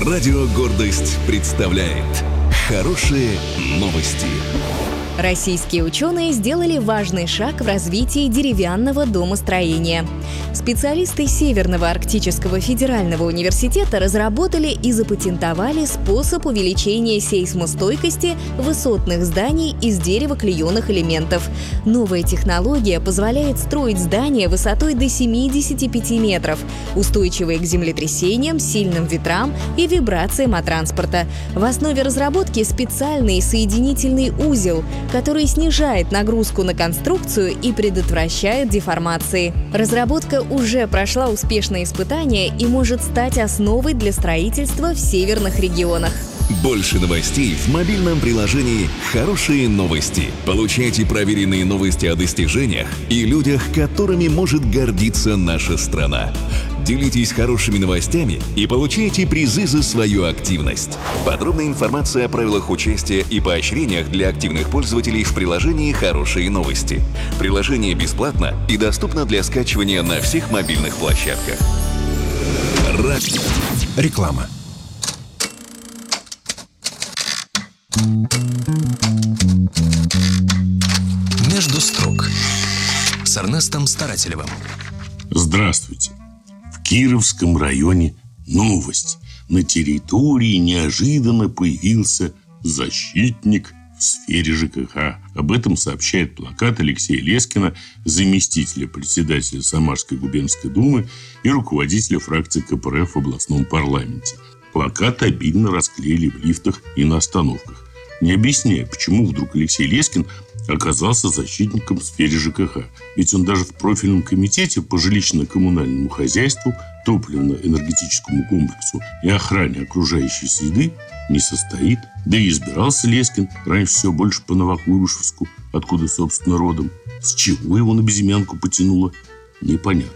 Радио «Гордость» представляет хорошие новости. Российские ученые сделали важный шаг в развитии деревянного домостроения. Специалисты Северного арктического федерального университета разработали и запатентовали способ увеличения сейсмостойкости высотных зданий из дерево-клееных элементов. Новая технология позволяет строить здания высотой до 75 метров, устойчивые к землетрясениям, сильным ветрам и вибрациям от транспорта. В основе разработки специальный соединительный узел, который снижает нагрузку на конструкцию и предотвращает деформации. Разработка уже прошла успешные испытания и может стать основой для строительства в северных регионах. Больше новостей в мобильном приложении «Хорошие новости». Получайте проверенные новости о достижениях и людях, которыми может гордиться наша страна. Делитесь хорошими новостями и получайте призы за свою активность. Подробная информация о правилах участия и поощрениях для активных пользователей в приложении «Хорошие новости». Приложение бесплатно и доступно для скачивания на всех мобильных площадках. Реклама. Между строк с Эрнестом Старателевым. Здравствуйте. В Кировском районе новость. На территории неожиданно появился защитник в сфере ЖКХ. Об этом сообщает плакат Алексея Лескина, заместителя председателя Самарской губернской думы и руководителя фракции КПРФ в областном парламенте. Плакат обильно расклеили в лифтах и на остановках, не объясняя, почему вдруг Алексей Лескин оказался защитником в сфере ЖКХ. Ведь он даже в профильном комитете по жилищно-коммунальному хозяйству, топливно-энергетическому комплексу и охране окружающей среды не состоит. Да и избирался Лескин раньше всего больше по Новокуйбышевску, откуда, собственно, родом. С чего его на безымянку потянуло, непонятно.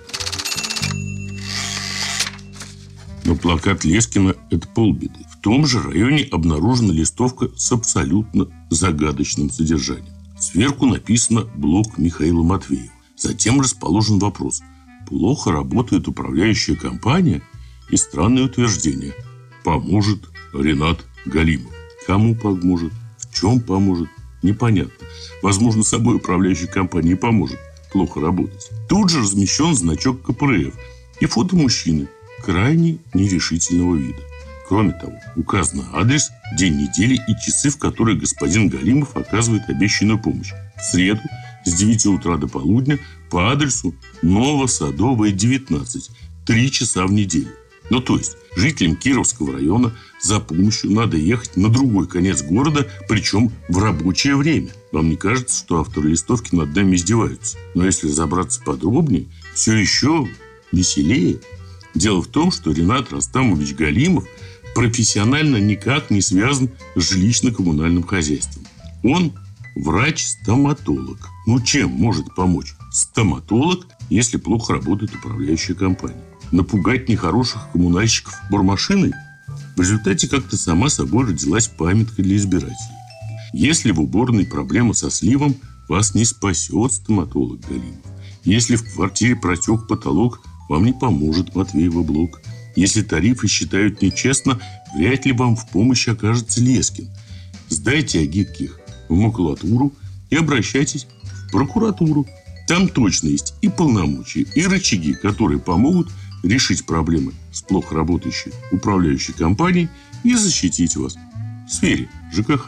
Но плакат Лескина – это полбеды. В том же районе обнаружена листовка с абсолютно загадочным содержанием. Сверху написано «Блок Михаила Матвеева». Затем расположен вопрос: плохо работает управляющая компания? И странное утверждение: поможет Ренат Галимов. Кому поможет? В чем поможет? Непонятно. Возможно, собой управляющей компании поможет плохо работать. Тут же размещен значок КПРФ и фото мужчины крайне нерешительного вида. Кроме того, указан адрес, день недели и часы, в которые господин Галимов оказывает обещанную помощь. В среду с 9 утра до полудня по адресу Новосадовая, 19, 3 часа в неделю. Ну, то есть, жителям Кировского района за помощью надо ехать на другой конец города, причем в рабочее время. Вам не кажется, что авторы листовки над нами издеваются? Но если разобраться подробнее, все еще веселее. Дело в том, что Ренат Растамович Галимов профессионально никак не связан с жилищно-коммунальным хозяйством. Он врач-стоматолог. Ну, чем может помочь стоматолог, если плохо работает управляющая компания? Напугать нехороших коммунальщиков бормашиной? В результате как-то сама собой родилась памятка для избирателей. Если в уборной проблема со сливом, вас не спасет стоматолог Галимов. Если в квартире протек потолок, вам не поможет Матвеева блок. Если тарифы считают нечестно, вряд ли вам в помощь окажется Лескин. Сдайте агитки в макулатуру и обращайтесь в прокуратуру. Там точно есть и полномочия, и рычаги, которые помогут решить проблемы с плохо работающей управляющей компанией и защитить вас в сфере ЖКХ.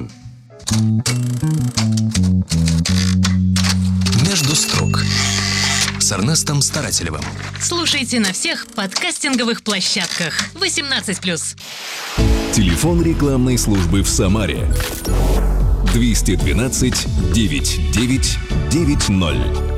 Между строк с Эрнестом Старателевым. Слушайте на всех подкастинговых площадках. 18+. Телефон рекламной службы в Самаре: 212 99 90.